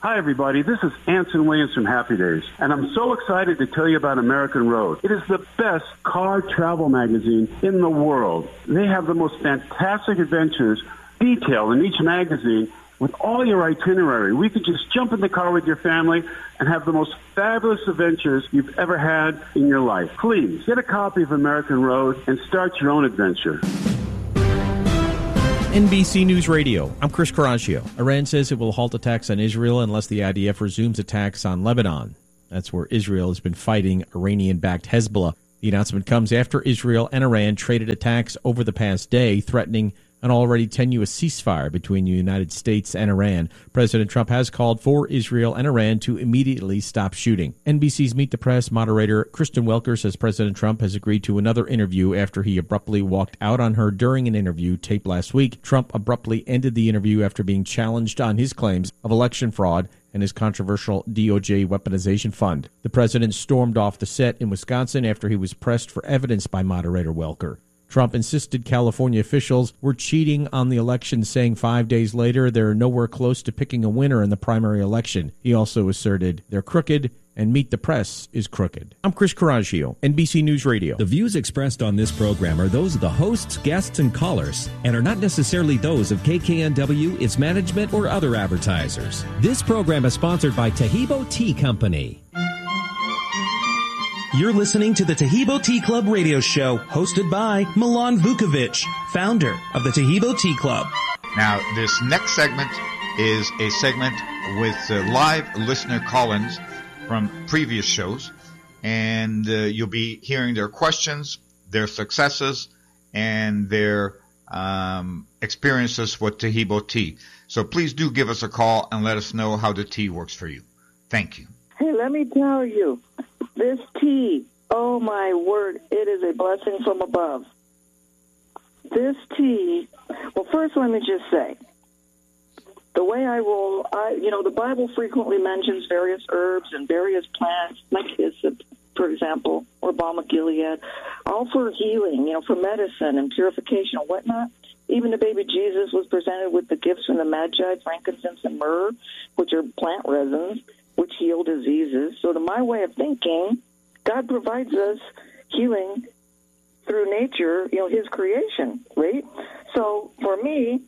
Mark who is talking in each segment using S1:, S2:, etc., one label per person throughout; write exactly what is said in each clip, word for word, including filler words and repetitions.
S1: Hi, everybody. This is Anson Williams from Happy Days, and I'm so excited to tell you about American Road. It is the best car travel magazine in the world. They have the most fantastic adventures detailed in each magazine with all your itinerary. We could just jump in the car with your family and have the most fabulous adventures you've ever had in your life. Please, get a copy of American Road and start your own adventure.
S2: N B C News Radio. I'm Chris Caraccio. Iran says it will halt attacks on Israel unless the I D F resumes attacks on Lebanon. That's where Israel has been fighting Iranian-backed Hezbollah. The announcement comes after Israel and Iran traded attacks over the past day, threatening an already tenuous ceasefire between the United States and Iran. President Trump has called for Israel and Iran to immediately stop shooting. N B C's Meet the Press moderator Kristen Welker says President Trump has agreed to another interview after he abruptly walked out on her during an interview taped last week. Trump abruptly ended the interview after being challenged on his claims of election fraud and his controversial D O J weaponization fund. The president stormed off the set in Wisconsin after he was pressed for evidence by moderator Welker. Trump insisted California officials were cheating on the election, saying five days later they're nowhere close to picking a winner in the primary election. He also asserted they're crooked and Meet the Press is crooked. I'm Chris Caraccio, N B C News Radio.
S3: The views expressed on this program are those of the hosts, guests, and callers, and are not necessarily those of K K N W, its management, or other advertisers. This program is sponsored by Taheebo Tea Company.
S4: You're listening to the Taheebo Tea Club radio show, hosted by Milan Vukovic, founder of the Taheebo Tea Club.
S5: Now, this next segment is a segment with uh, live listener call-ins from previous shows, and uh, you'll be hearing their questions, their successes, and their um, experiences with Taheebo Tea. So please do give us a call and let us know how the tea works for you. Thank you.
S6: Hey, let me tell you. This tea, oh my word, it is a blessing from above. This tea, well, first let me just say, the way I roll, I, you know, the Bible frequently mentions various herbs and various plants, like hyssop, for example, or balm of Gilead, all for healing, you know, for medicine and purification and whatnot. Even the baby Jesus was presented with the gifts from the Magi, frankincense and myrrh, which are plant resins, which heal diseases. So to my way of thinking, God provides us healing through nature, you know, his creation, right? So for me,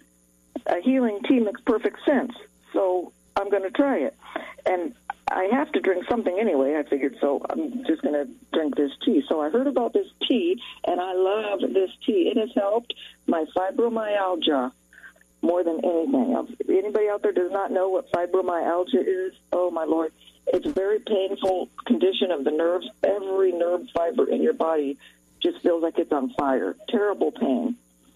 S6: a healing tea makes perfect sense. So I'm going to try it. And I have to drink something anyway, I figured, so I'm just going to drink this tea. So I heard about this tea, and I love this tea. It has helped my fibromyalgia more than anything. If anybody out there does not know what fibromyalgia is, oh, my Lord, it's a very painful condition of the nerves. Every nerve fiber in your body just feels like it's on fire. Terrible pain.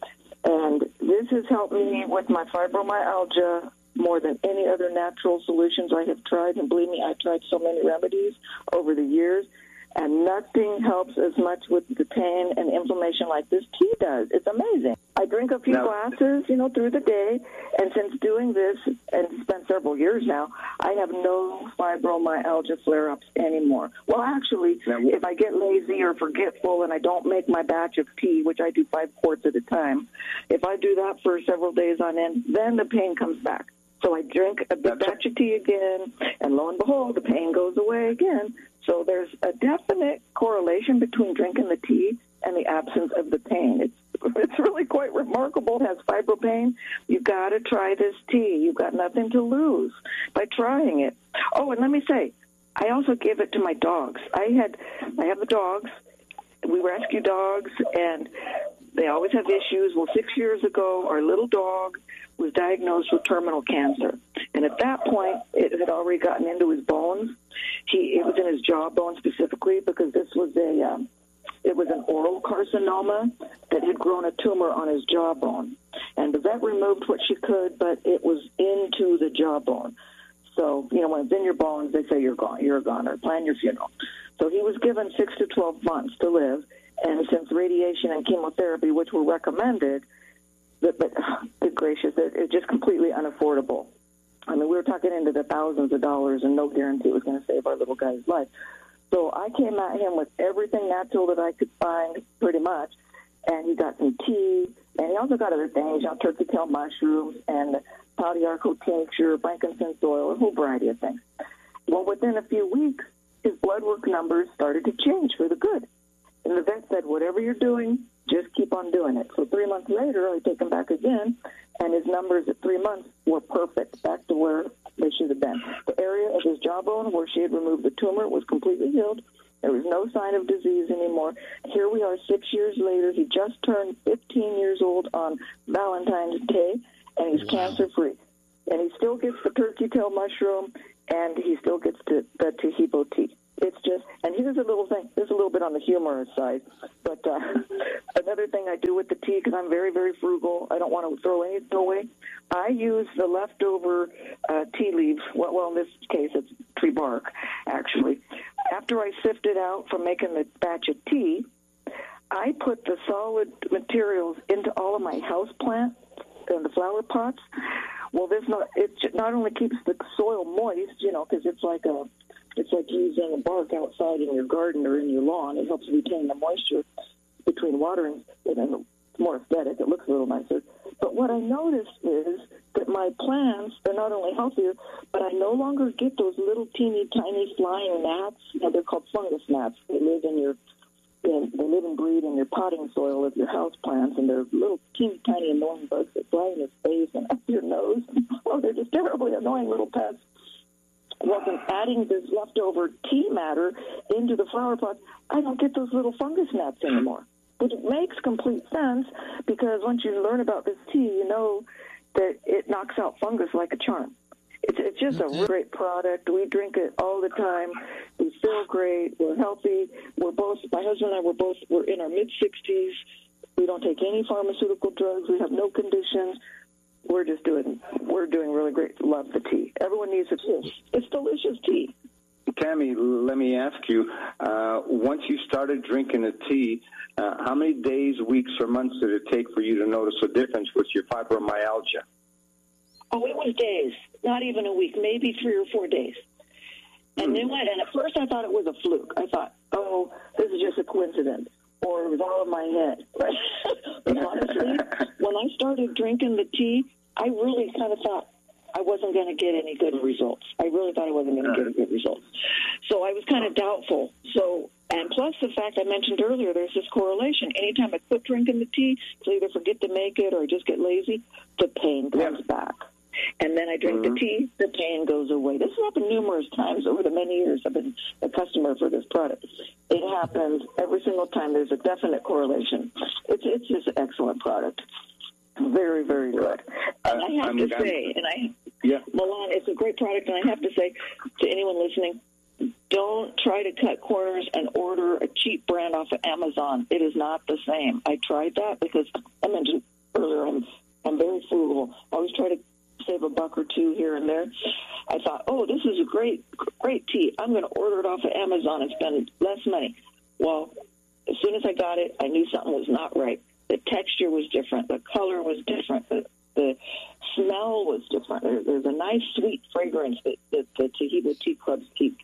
S6: And this has helped me with my fibromyalgia more than any other natural solutions I have tried. And believe me, I tried so many remedies over the years, and nothing helps as much with the pain and inflammation like this tea does. It's amazing. I drink a few
S1: now,
S6: glasses, you know, through the day, and since doing this, and it's been several years now, I have no fibromyalgia flare-ups anymore. Well, actually, now, if I get lazy or forgetful and I don't make my batch of tea, which I do five quarts at a time, if I do that for several days on end, then the pain comes back. So I drink a big batch of tea again, and lo and behold, the pain goes away again. So there's a definite correlation between drinking the tea and the absence of the pain. It's it's really quite remarkable. It has fibro pain. You've got to try this tea. You've got nothing to lose by trying it. Oh, and let me say, I also give it to my dogs. I had, I have the dogs. We rescue dogs, and they always have issues. Well, six years ago, our little dog was diagnosed with terminal cancer. And at that point, it had already gotten into his bones. He, it was in his jawbone specifically because this was a, um, it was an oral carcinoma that had grown a tumor on his jawbone. And the vet removed what she could, but it was into the jawbone. So, you know, when it's in your bones, they say you're gone, you're a goner, plan your funeral. So he was given six to twelve months to live. And since radiation and chemotherapy, which were recommended, but, but good gracious, it, it's just completely unaffordable. I mean, we were talking into the thousands of dollars, and no guarantee it was going to save our little guy's life. So I came at him with everything natural that I could find, pretty much, and he got some tea, and he also got other things, you know, turkey tail mushrooms, and Palo d'Arco tincture, frankincense oil, a whole variety of things. Well, within a few weeks, his blood work numbers started to change for the good. And the vet said, whatever you're doing, just keep on doing it. So three months later, I take him back again, and his numbers at three months were perfect, back to where they should have been. The area of his jawbone where she had removed the tumor was completely healed. There was no sign of disease anymore. Here we are six years later. He just turned fifteen years old on Valentine's Day, and he's wow. cancer-free. And he still gets the turkey tail mushroom, and he still gets the, the Taheebo tea. It's just, and here's a little thing, there's a little bit on the humorous side, but uh, another thing I do with the tea, because I'm very, very frugal, I don't want to throw anything away, I use the leftover uh, tea leaves, well, well, in this case it's tree bark, actually. After I sift it out from making the batch of tea, I put the solid materials into all of my house plants and the flower pots. Well, this not, it not only keeps the soil moist, you know, because it's like a, It's like using a bark outside in your garden or in your lawn. It helps retain the moisture between waterings, and it's more aesthetic. It looks a little nicer. But what I noticed is that my plants, they're not only healthier, but I no longer get those little teeny tiny flying gnats. You know, they're called fungus gnats. They live in your, in, they live and breed in your potting soil of your house plants, and they're little teeny tiny annoying bugs that fly in your face and up your nose. Oh, they're just terribly annoying little pets. Wasn't adding this leftover tea matter into the flower pots, I don't get those little fungus gnats anymore. But it makes complete sense because once you learn about this tea, you know that it knocks out fungus like a charm. It's, it's just okay. a really great product. We drink it all the time. We feel great. We're healthy. We're both, my husband and I, we're both, we're in our mid-sixties. We don't take any pharmaceutical drugs. We have no conditions. We're just doing, we're doing really great. Love the tea. Everyone needs it. It's delicious tea.
S7: Tammy, let me ask you, uh, once you started drinking the tea, uh, how many days, weeks, or months did it take for you to notice a difference with your fibromyalgia?
S6: Oh, it was days, not even a week, maybe three or four days. And mm. then went, and at first I thought it was a fluke. I thought, oh, this is just a coincidence. Or it was all in my head. But honestly, when I started drinking the tea, I really kind of thought I wasn't going to get any good results. I really thought I wasn't going to get good results. So I was kind of doubtful. So, and plus the fact I mentioned earlier, there's this correlation. Anytime I quit drinking the tea, so either forget to make it or just get lazy, the pain comes yeah. back. And then I drink mm-hmm. the tea, the pain goes away. This has happened numerous times over the many years I've been a customer for this product. It happens every single time. There's a definite correlation. It's it's just an excellent product. Very, very good. And I have I'm, to I'm, say, and I, yeah. Milan, it's a great product, and I have to say to anyone listening, don't try to cut corners and order a cheap brand off of Amazon. It is not the same. I tried that because I mentioned earlier I'm, I'm very frugal. I always try to save a buck or two here and there. I thought, oh, this is a great, great tea. I'm going to order it off of Amazon and spend less money. Well, as soon as I got it, I knew something was not right. The texture was different. The color was different. The, the smell was different. There, there's a nice, sweet fragrance that, that the Taheebo Tea Clubs keep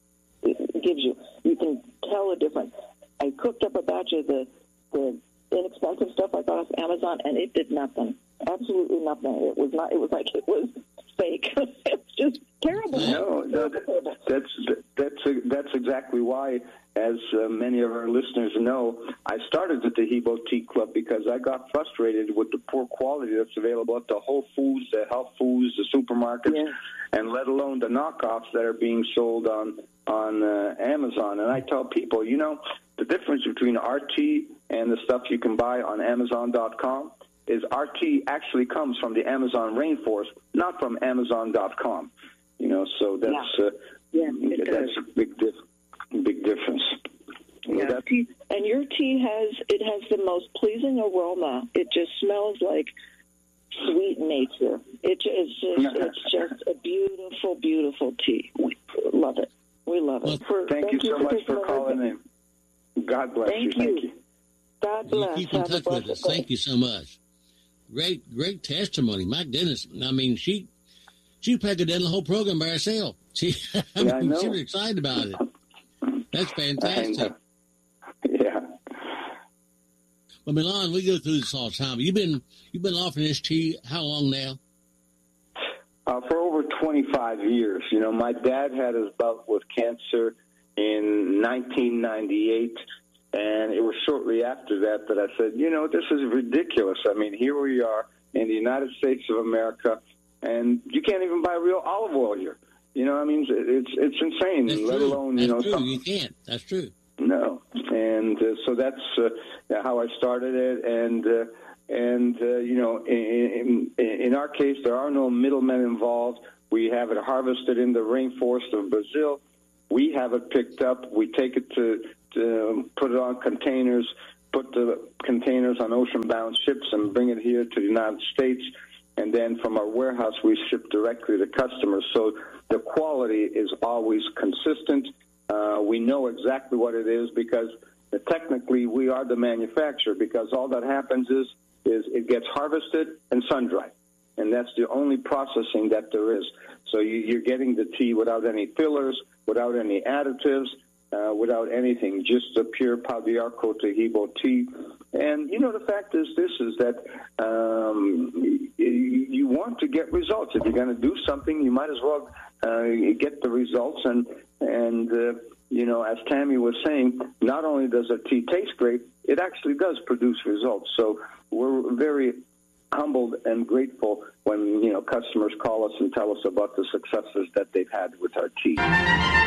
S6: gives you. You can tell a difference. I cooked up a batch of the, the inexpensive stuff I got off Amazon, and it did nothing. Absolutely nothing. It was not. It was like it was fake. It's just terrible.
S7: No, no that, that's that's that's exactly why, as uh, many of our listeners know, I started the Taheebo Tea Club because I got frustrated with the poor quality that's available at the Whole Foods, the health foods, the supermarkets, yeah. and let alone the knockoffs that are being sold on on uh, Amazon. And I tell people, you know, the difference between our tea and the stuff you can buy on Amazon dot com is our tea actually comes from the Amazon rainforest, not from Amazon dot com. You know, so that's
S6: yeah.
S7: uh,
S6: yeah,
S7: that's a big dif- big difference.
S6: Yeah,
S7: that,
S6: tea, and your tea has it has the most pleasing aroma. It just smells like sweet nature. It, it's just it's just a beautiful, beautiful tea. We love it. We love it.
S7: For, thank, thank you so much for calling in. God bless
S6: thank
S7: you.
S6: you.
S7: Thank you.
S6: God bless.
S8: You keep in touch with us. Thank you so much. Great, great testimony. My goodness. I mean, she she packed it in the whole program by herself. She, I
S7: yeah,
S8: mean,
S7: I
S8: she was excited about it. That's fantastic.
S7: Yeah.
S8: Well, Milan, we go through this all the time. You've been you've been offering this tea how long now?
S7: Uh, for over twenty-five years. You know, my dad had his bout with cancer in nineteen ninety-eight, and it was shortly after that that I said, you know, this is ridiculous. I mean, here we are in the United States of America, and you can't even buy real olive oil here. You know, I mean, it's it's insane.
S8: That's
S7: let
S8: true.
S7: alone,
S8: that's
S7: you know,
S8: true.
S7: some,
S8: You can't. That's true.
S7: No, and uh, so that's uh, how I started it, and. Uh, And, uh, you know, in, in, in our case, there are no middlemen involved. We have it harvested in the rainforest of Brazil. We have it picked up. We take it to, to put it on containers, put the containers on ocean-bound ships and bring it here to the United States. And then from our warehouse, we ship directly to customers. So the quality is always consistent. Uh, we know exactly what it is because uh, technically we are the manufacturer, because all that happens is is it gets harvested and sun-dried, and that's the only processing that there is. So you, you're getting the tea without any fillers, without any additives, uh, without anything, just the pure Pau d'Arco Tahibo tea. And, you know, the fact is this, is that um, you, you want to get results. If you're going to do something, you might as well uh, get the results. And, and uh, you know, as Tammy was saying, not only does the tea taste great, it actually does produce results. So we're very humbled and grateful when, you know, customers call us and tell us about the successes that they've had with our tea.